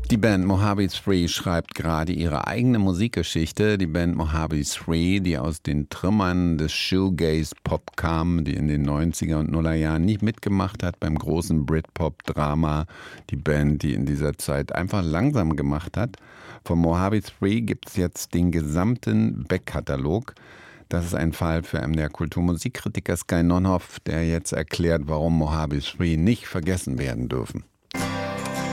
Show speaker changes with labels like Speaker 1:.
Speaker 1: Die Band Mojave 3 schreibt gerade ihre eigene Musikgeschichte. Die Band Mojave 3, die aus den Trümmern des Shoegaze-Pop kam, die in den 90er und Nuller Jahren nicht mitgemacht hat beim großen Britpop-Drama. Die Band, die in dieser Zeit einfach langsam gemacht hat. Von Mojave 3 gibt es jetzt den gesamten Backkatalog. Das ist ein Fall für MDR Kulturmusikkritiker Sky Nonhoff, der jetzt erklärt, warum Mojave 3 nicht vergessen werden dürfen.